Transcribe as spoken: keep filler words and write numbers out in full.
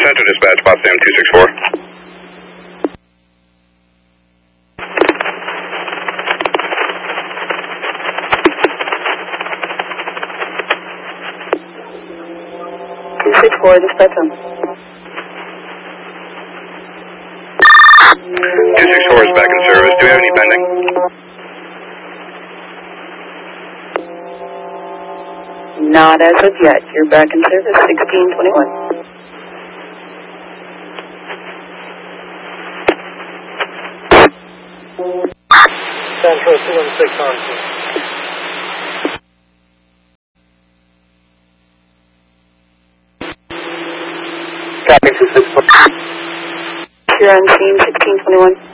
Central Dispatch, Potsdam two six four. two six four, dispatch on. two six four is back in service. Do we have any pending? Not as of yet. You're back in service, sixteen twenty-one. Central two one six on two. Copy, two six four. You're on scene, sixteen twenty-one.